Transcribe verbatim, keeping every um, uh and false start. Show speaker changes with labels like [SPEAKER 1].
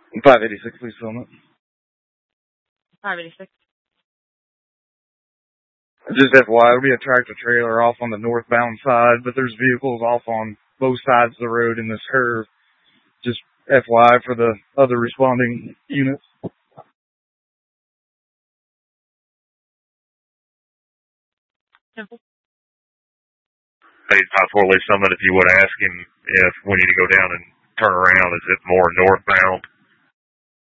[SPEAKER 1] five eighty-six, please film it.
[SPEAKER 2] five eighty-six.
[SPEAKER 1] Just F Y I, it'll be a tractor trailer off on the northbound side, but there's vehicles off on both sides of the road in this curve. Just F Y I for the other responding units.
[SPEAKER 2] Simple.
[SPEAKER 3] Hey, five four Lee Summit, if you would ask him if we need to go down and turn around, is it more northbound